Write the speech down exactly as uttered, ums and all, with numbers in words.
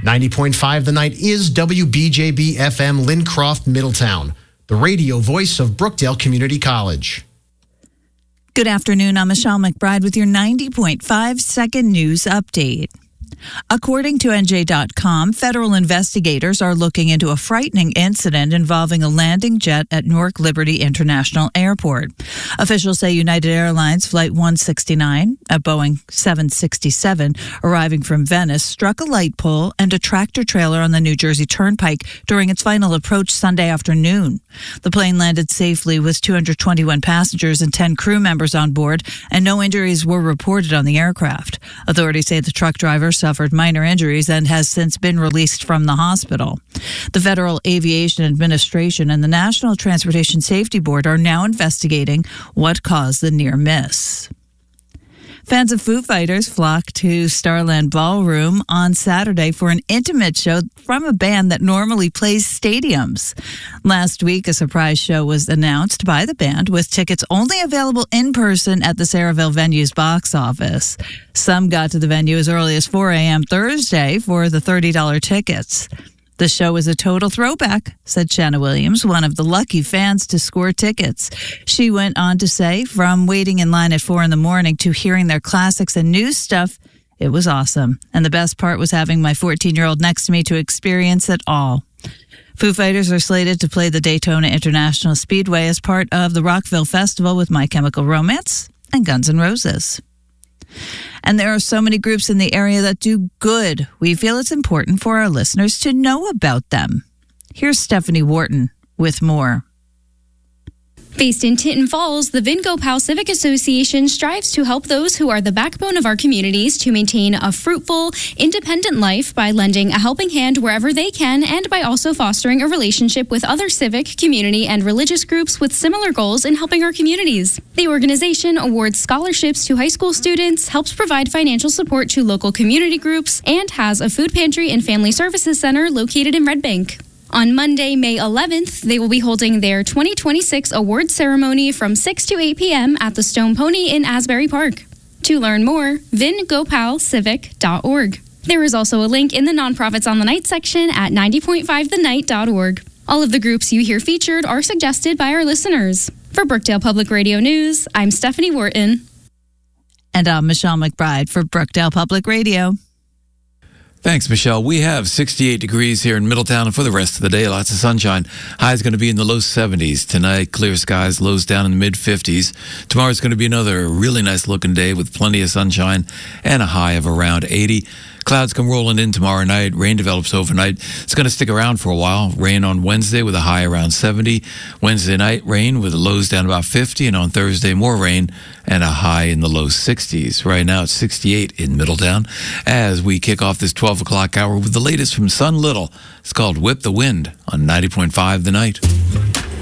ninety point five The Night is W B J B F M Lincroft, Middletown, the radio voice of Brookdale Community College. Good afternoon. I'm Michelle McBride with your ninety point five second news update. According to N J dot com, federal investigators are looking into a frightening incident involving a landing jet at Newark Liberty International Airport. Officials say United Airlines Flight one sixty-nine, a Boeing seven sixty-seven, arriving from Venice, struck a light pole and a tractor trailer on the New Jersey Turnpike during its final approach Sunday afternoon. The plane landed safely with two hundred twenty-one passengers and ten crew members on board, and no injuries were reported on the aircraft. Authorities say the truck driver suffered minor injuries and has since been released from the hospital. The Federal Aviation Administration and the National Transportation Safety Board are now investigating what caused the near miss. Fans of Foo Fighters flocked to Starland Ballroom on Saturday for an intimate show from a band that normally plays stadiums. Last week, a surprise show was announced by the band with tickets only available in person at the Saraville venue's box office. Some got to the venue as early as four a.m. Thursday for the thirty dollars tickets. The show is a total throwback, said Shanna Williams, one of the lucky fans to score tickets. She went on to say, from waiting in line at four in the morning to hearing their classics and new stuff, it was awesome. And the best part was having my fourteen-year-old next to me to experience it all. Foo Fighters are slated to play the Daytona International Speedway as part of the Rockville Festival with My Chemical Romance and Guns N' Roses. And there are so many groups in the area that do good. We feel it's important for our listeners to know about them. Here's Stephanie Wharton with more. Based in Tinton Falls, the Vin-Go-Pow Civic Association strives to help those who are the backbone of our communities to maintain a fruitful, independent life by lending a helping hand wherever they can and by also fostering a relationship with other civic, community, and religious groups with similar goals in helping our communities. The organization awards scholarships to high school students, helps provide financial support to local community groups, and has a food pantry and family services center located in Red Bank. On Monday, May eleventh, they will be holding their twenty twenty-six awards ceremony from six to eight p.m. at the Stone Pony in Asbury Park. To learn more, vin go pow civic dot org. There is also a link in the Nonprofits on the Night section at ninety point five the night dot org. All of the groups you hear featured are suggested by our listeners. For Brookdale Public Radio News, I'm Stephanie Wharton. And I'm Michelle McBride for Brookdale Public Radio. Thanks, Michelle. We have sixty-eight degrees here in Middletown, and for the rest of the day, lots of sunshine. High is going to be in the low seventies. Tonight, clear skies, lows down in the mid-fifties. Tomorrow is going to be another really nice-looking day with plenty of sunshine and a high of around eighty. Clouds come rolling in tomorrow night. Rain develops overnight. It's going to stick around for a while. Rain on Wednesday with a high around seventy. Wednesday night, rain with the lows down about fifty. And on Thursday, more rain and a high in the low sixties. Right now, it's sixty-eight in Middletown. As we kick off this twelve o'clock hour with the latest from Sun Little. It's called Whip the Wind on ninety point five The Night.